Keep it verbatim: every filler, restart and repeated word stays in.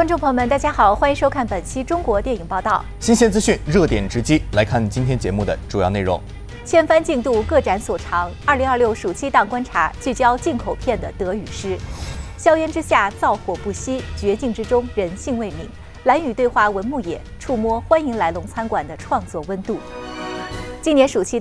观众朋友们，大家好，欢迎收看本期中国电影报道。 新鲜资讯，热点直击，来看今天节目的主要内容。 千帆竞渡，各展所长。二零二六暑期档观察聚焦进口片的得与失。硝烟之下，灶火不息；绝境之中，人性未泯。蓝宇对话文牧野，触摸欢迎来龙餐馆的创作温度。今年暑期